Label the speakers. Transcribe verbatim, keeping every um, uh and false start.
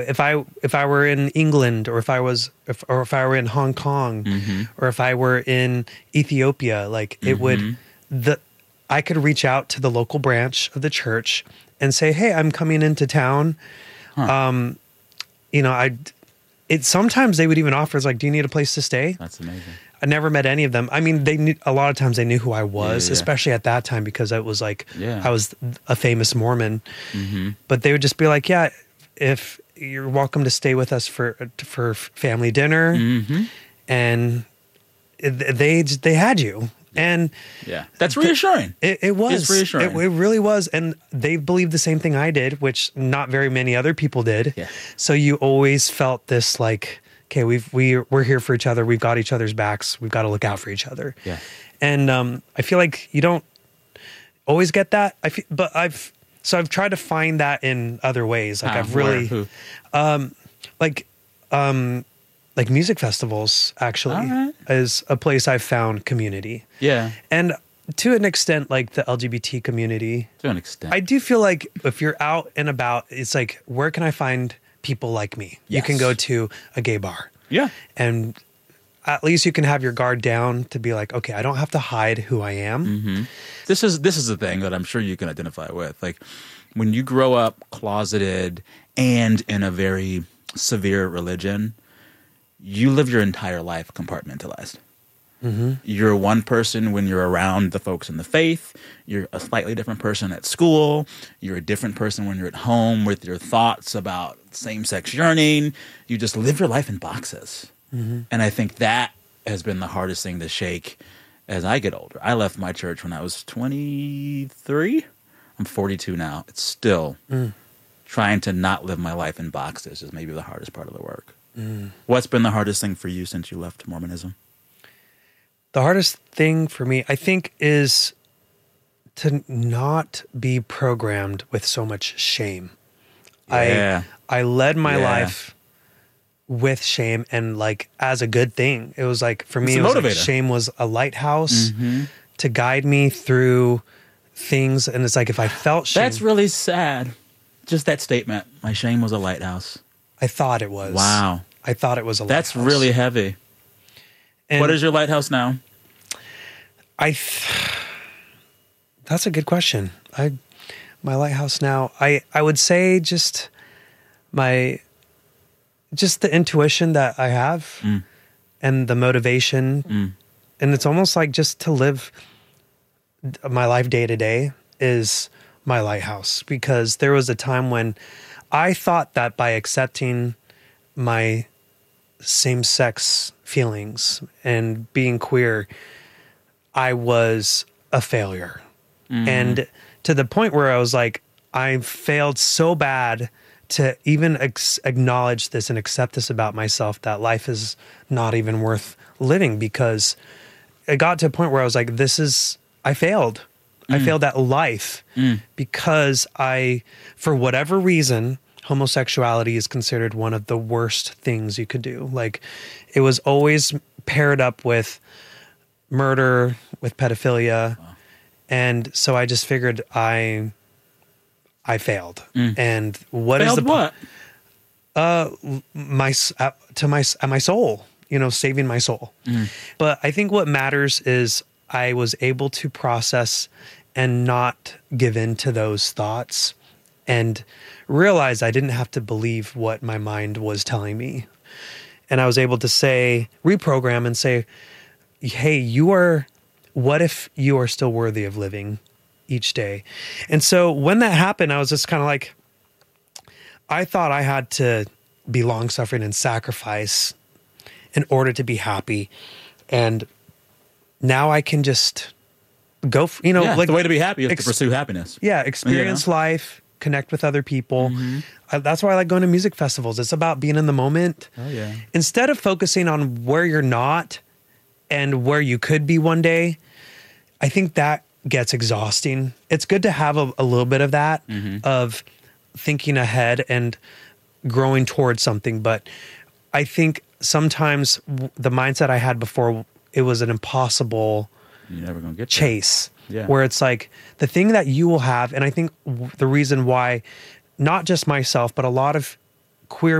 Speaker 1: If I if I were in England, or if I was if, or if I were in Hong Kong,
Speaker 2: mm-hmm.
Speaker 1: or if I were in Ethiopia, like it
Speaker 2: mm-hmm.
Speaker 1: would the I could reach out to the local branch of the church and say, "Hey, I'm coming into town."
Speaker 2: Huh.
Speaker 1: Um, you know, I it sometimes they would even offer, like, "Do you need a place to stay?"
Speaker 2: That's amazing.
Speaker 1: I never met any of them. I mean, they knew, a lot of times they knew who I was,
Speaker 2: Yeah, yeah.
Speaker 1: especially at that time, because I was like,
Speaker 2: Yeah.
Speaker 1: I was a famous Mormon.
Speaker 2: Mm-hmm.
Speaker 1: But they would just be like, "Yeah, if you're welcome to stay with us for for family dinner,"
Speaker 2: Mm-hmm.
Speaker 1: and they they had you, and
Speaker 2: Yeah, that's reassuring.
Speaker 1: it, it was
Speaker 2: It's reassuring.
Speaker 1: It, it really was, and they believed the same thing I did, which not very many other people did.
Speaker 2: Yeah.
Speaker 1: So you always felt this like, okay, we've we we're here for each other. We've got each other's backs. We've got to look out for each other.
Speaker 2: Yeah.
Speaker 1: And um, I feel like you don't always get that. I feel, but I've so I've tried to find that in other ways. Like
Speaker 2: How?
Speaker 1: I've
Speaker 2: Where?
Speaker 1: really
Speaker 2: Who?
Speaker 1: like um like music festivals actually
Speaker 2: All right.
Speaker 1: is a place I've found community.
Speaker 2: Yeah,
Speaker 1: And to an extent, like the L G B T community,
Speaker 2: to an extent.
Speaker 1: I do feel like if you're out and about, it's like, where can I find people like me? You
Speaker 2: Yes.
Speaker 1: can go to a gay bar,
Speaker 2: yeah.
Speaker 1: and at least you can have your guard down to be like, okay, I don't have to hide who I am.
Speaker 2: Mm-hmm. This is this is the thing that I'm sure you can identify with. Like when you grow up closeted and in a very severe religion, you live your entire life compartmentalized.
Speaker 1: Mm-hmm.
Speaker 2: You're one person when you're around the folks in the faith. You're a slightly different person at school. You're a different person when you're at home with your thoughts about same-sex yearning. You just live your life in boxes.
Speaker 1: Mm-hmm.
Speaker 2: And I think that has been the hardest thing to shake as I get older. I left my church when I was twenty-three. I'm forty-two now. It's still
Speaker 1: Mm.
Speaker 2: trying to not live my life in boxes is maybe the hardest part of the work.
Speaker 1: Mm.
Speaker 2: What's been the hardest thing for you since you left Mormonism?
Speaker 1: The hardest thing for me, I think, is to not be programmed with so much shame.
Speaker 2: Yeah.
Speaker 1: I I led my
Speaker 2: Yeah.
Speaker 1: life with shame, and like as a good thing. It was like, for me,
Speaker 2: It's a
Speaker 1: it was like
Speaker 2: motivator.
Speaker 1: shame was a lighthouse
Speaker 2: Mm-hmm.
Speaker 1: to guide me through things. And it's like, if I felt shame,
Speaker 2: That's really sad. Just that statement. My shame was a lighthouse.
Speaker 1: I thought it was.
Speaker 2: Wow.
Speaker 1: I thought it was a
Speaker 2: That's
Speaker 1: lighthouse.
Speaker 2: really heavy.
Speaker 1: And
Speaker 2: What is your lighthouse now?
Speaker 1: I th- that's a good question. I my lighthouse now, I I would say just my just the intuition that I have
Speaker 2: Mm.
Speaker 1: and the motivation,
Speaker 2: Mm.
Speaker 1: and it's almost like just to live my life day to day is my lighthouse, because there was a time when I thought that by accepting my same-sex feelings and being queer, I was a failure.
Speaker 2: Mm.
Speaker 1: And to the point where I was like, I failed so bad to even ex- acknowledge this and accept this about myself, that life is not even worth living, because it got to a point where I was like, this is, I failed. I failed at life
Speaker 2: Mm.
Speaker 1: because I, for whatever reason, homosexuality is considered one of the worst things you could do. Like, it was always paired up with murder, with pedophilia.
Speaker 2: Wow.
Speaker 1: And so I just figured I, I failed.
Speaker 2: Mm.
Speaker 1: And what is
Speaker 2: Failed
Speaker 1: the
Speaker 2: what?
Speaker 1: uh my uh, to my uh, my soul, you know, saving my soul.
Speaker 2: Mm.
Speaker 1: But I think what matters is I was able to process and not give in to those thoughts, and realize I didn't have to believe what my mind was telling me. And I was able to say, reprogram and say, hey, you are, what if you are still worthy of living each day? And so when that happened, I was just kind of like, I thought I had to be long suffering and sacrifice in order to be happy. And now I can just go, f- you know,
Speaker 2: Yeah,
Speaker 1: like
Speaker 2: the way to be happy is
Speaker 1: ex-
Speaker 2: to pursue happiness.
Speaker 1: yeah, experience life, connect with other people.
Speaker 2: Mm-hmm.
Speaker 1: I, that's why I like going to music festivals. It's about being in the moment.
Speaker 2: Oh, yeah.
Speaker 1: Instead of focusing on where you're not and where you could be one day, I think that gets exhausting. It's good to have a, a little bit of that,
Speaker 2: Mm-hmm.
Speaker 1: of thinking ahead and growing towards something. But I think sometimes w- the mindset I had before, it was an impossible
Speaker 2: You're never going to get there.
Speaker 1: chase,
Speaker 2: Yeah.
Speaker 1: where it's like the thing that you will have. And I think w- the reason why, not just myself, but a lot of queer